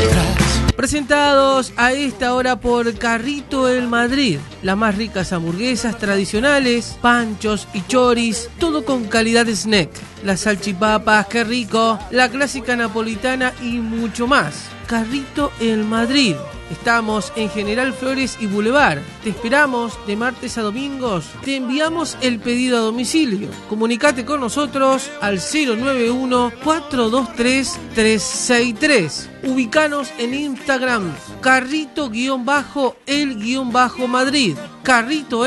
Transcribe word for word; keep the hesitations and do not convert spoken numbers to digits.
Presentados a esta hora por Carrito El Madrid. Las más ricas hamburguesas tradicionales, panchos y choris, todo con calidad de snack. Las salchipapas, qué rico, la clásica napolitana y mucho más. Carrito El Madrid. Estamos en General Flores y Boulevard. Te esperamos de martes a domingos. Te enviamos el pedido a domicilio. Comunicate con nosotros al cero nueve uno, cuatro dos tres, tres seis tres. Ubicanos en Instagram, Carrito-El-Madrid. Carrito